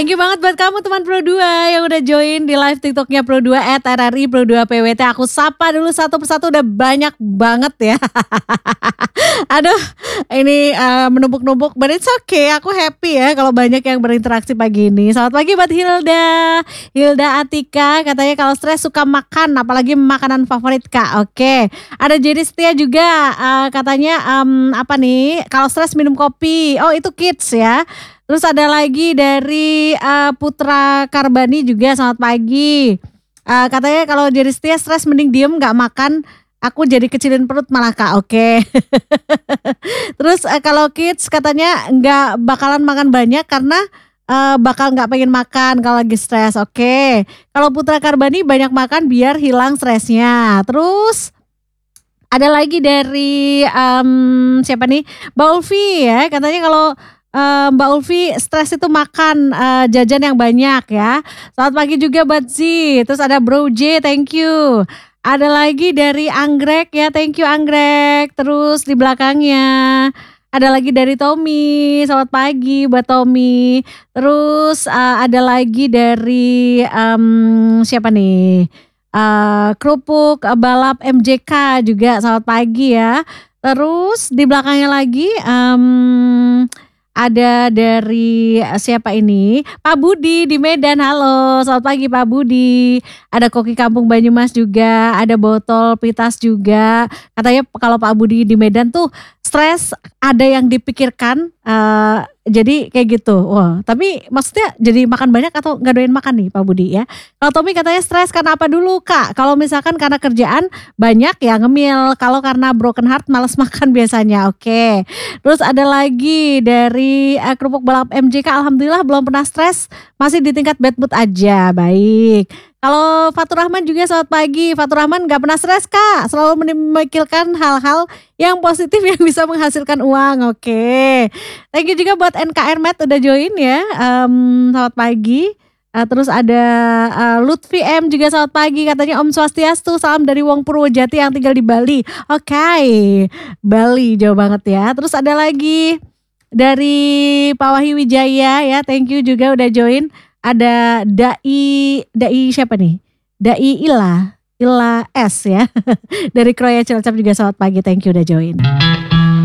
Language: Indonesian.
Thank you banget buat kamu teman Pro2 yang udah join di live TikToknya Pro2 @RRI Pro2 PWT. Aku sapa dulu satu persatu, udah banyak banget ya. Aduh, ini menumpuk-numpuk, but it's okay. Aku happy ya kalau banyak yang berinteraksi pagi ini. Selamat pagi buat Hilda Atika, katanya kalau stres suka makan, apalagi makanan favorit Kak. Oke, ada Jadi Setia juga, katanya apa nih? Kalau stres minum kopi. Oh itu kids ya. Terus ada lagi dari Putra Karbani juga, selamat pagi. Katanya kalau Jadi Setia stres mending diem gak makan. Aku jadi kecilin perut malah Kak, oke. Terus kalau kids katanya nggak bakalan makan banyak karena bakal nggak pengen makan kalau lagi stres, oke. Kalau Putra Karbani banyak makan biar hilang stresnya. Terus ada lagi dari siapa nih? Mbak Ulfi ya, katanya kalau Mbak Ulfi stres itu makan jajan yang banyak ya. Selamat pagi juga buat Z. Terus ada Bro J, thank you. Ada lagi dari Anggrek ya, thank you Anggrek. Terus di belakangnya ada lagi dari Tommy, selamat pagi buat Tommy. Terus ada lagi dari siapa nih? Kerupuk Balap MJK juga, selamat pagi ya. Terus di belakangnya lagi ada dari siapa ini? Pak Budi di Medan, halo selamat pagi Pak Budi. Ada Koki Kampung Banyumas juga, ada Botol Pitas juga. Katanya kalau Pak Budi di Medan tuh stres ada yang dipikirkan, jadi kayak gitu. Wah, tapi maksudnya jadi makan banyak atau gak doyan makan nih Pak Budi ya. Kalau Tommy katanya stres karena apa dulu Kak? Kalau misalkan karena kerjaan banyak ya ngemil, kalau karena broken heart malas makan biasanya, oke. Terus ada lagi dari Kerupuk Balap MJK, alhamdulillah belum pernah stres, masih di tingkat bad mood aja, baik. Kalau Fatur Rahman juga selamat pagi. Fatur Rahman gak pernah stres Kak, selalu memikirkan hal-hal yang positif yang bisa menghasilkan uang, oke. Thank you juga buat NKR Med udah join ya, selamat pagi. Terus ada Lutfi M juga selamat pagi, katanya Om Swastiastu, salam dari Wong Purwojati yang tinggal di Bali. Oke, Bali jauh banget ya. Terus ada lagi dari Pak Wahyu Wijaya ya, thank you juga udah join. Ada Dai siapa nih? Dai Ila S ya. Dari Kroya Cilacap juga selamat pagi, thank you udah join.